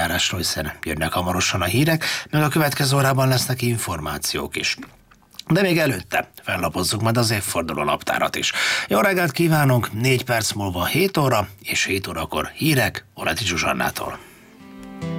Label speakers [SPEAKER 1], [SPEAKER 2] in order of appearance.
[SPEAKER 1] időjárásról, hiszen jönnek hamarosan a hírek, meg a következő órában lesznek információk is. De még előtte fellapozzuk majd az évforduló naptárat is. Jó reggelt kívánunk, 4 perc múlva 7 óra, és 7 órakor hírek Oleti Zsuzsannától.